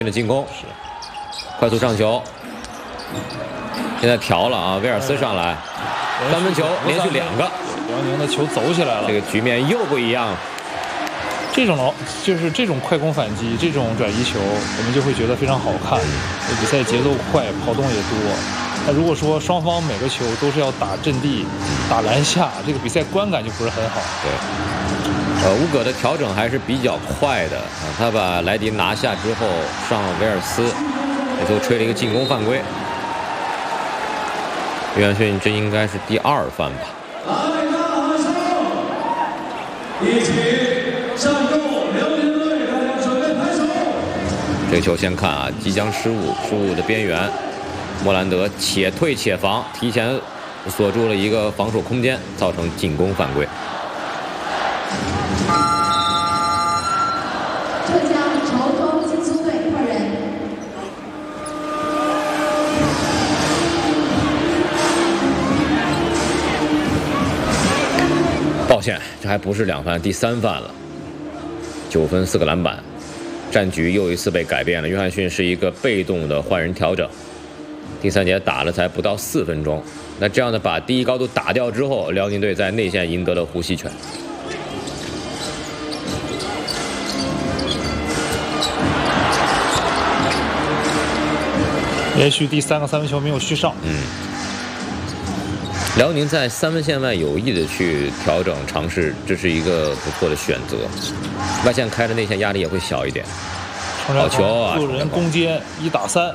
的进攻是快速上球，现在调了啊，威尔斯上来，三分球连续2个， 辽宁的球走起来了， 这个局面又不一样。 就是这种快攻反击，这种转移球，我们就会觉得非常好看。这比赛节奏快，跑动也多。那如果说双方每个球都是要打阵地、打篮下，这个比赛观感就不是很好。 对，乌戈的调整还是比较快的啊，他把莱迪拿下之后上威尔斯，也就吹了一个进攻犯规。约翰逊这应该是第2犯吧。一起上路，辽宁队，大家准备拍手。这个球先看啊，即将失误的边缘，莫兰德且退且防，提前锁住了一个防守空间，造成进攻犯规。 浙江潮州金苏队换人。 抱歉，这还不是2犯，第3犯了。9分4个篮板，战局又一次被改变了。约翰逊是一个被动的换人调整。第3节打了才不到4分钟，那这样的把第一高度打掉之后，辽宁队在内线赢得了呼吸权。 连续第3个3分球没有续上。 辽宁在3分线外有意的去调整尝试，这是一个不错的选择。外线开的内线压力也会小一点。好球啊！ 路人攻坚1打3。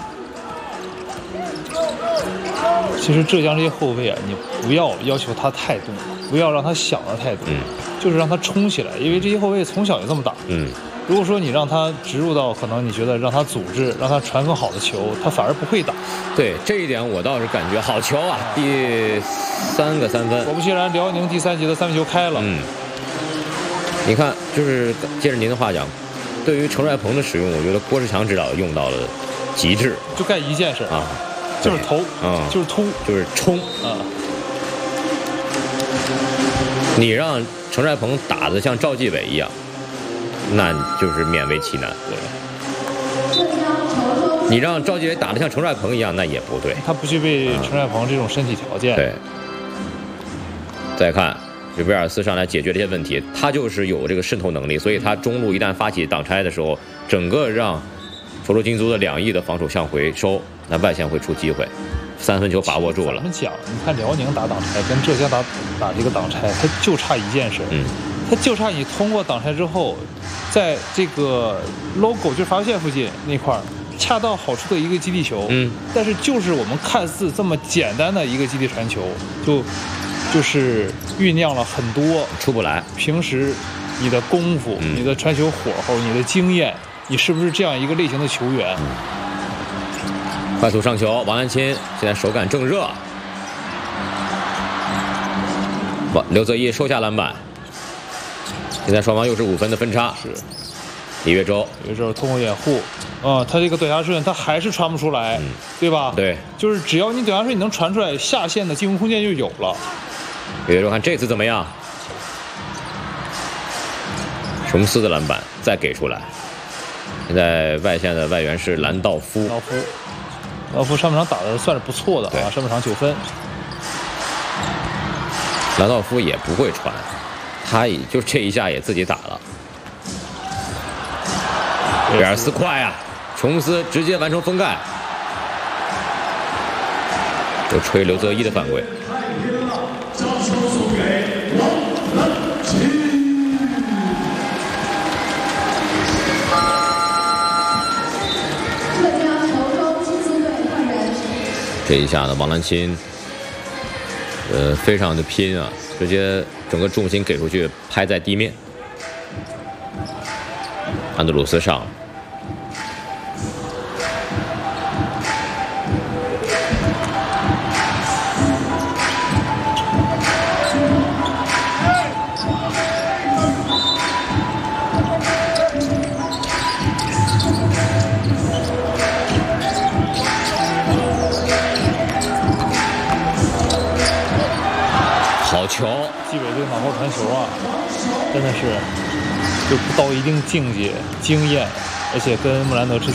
其实浙江这些后卫啊，你不要要求他太多，不要让他想的太多，就是让他冲起来，因为这些后卫从小就这么打。如果说你让他植入到可能你觉得让他组织，让他传更好的球，他反而不会打。对， 这一点我倒是感觉好球啊！第3个3分， 果不其然，辽宁第3节的3分球开了。 你看，就是接着您的话讲，对于程帅鹏的使用，我觉得郭士强指导用到了极致， 就干一件事啊，就是投，就是突， 就是冲啊。你让程帅鹏打得像赵继伟一样，那就是勉为其难。你让赵继伟打得像程帅鹏一样，那也不对。 他不具备程帅鹏这种身体条件。 对。再看，这威尔斯上来解决这些问题，他就是有这个渗透能力，所以他中路一旦发起挡拆的时候，整个让佛罗金族的2翼的防守向回收，那外线会出机会。3分球把握住了。 怎么讲？你看辽宁打挡拆跟浙江打这个挡拆，他就差一件事。他就差你通过挡拆之后，在这个 logo 就是罚球线附近那块儿，恰到好处的一个基地球。但是就是我们看似这么简单的一个基地传球，就是酝酿了很多出不来。 平时你的功夫、你的传球火候、你的经验，你是不是这样一个类型的球员？ 快速上球，王兰钦现在手感正热。刘泽一收下篮板。现在双方又是5分的分差。 是。 李月洲通过掩护，他这个短下顺他还是传不出来，对吧？ 对。 就是只要你短下顺你能传出来，下线的进攻空间就有了。 李月洲看这次怎么样？琼斯的篮板再给出来。现在外线的外援是兰道夫。 劳夫上半场打的算是不错的啊，上半场9分。 兰道夫也不会传，他也就这一下也自己打了。威尔斯快啊，琼斯直接完成封盖，就吹刘泽一的犯规。这一下呢，王兰钦，非常的拼啊，直接整个重心给出去，拍在地面。安德鲁斯上了。好球！ 基伟这个脑后传球啊，真的是就到一定境界、经验，而且跟穆兰德之前。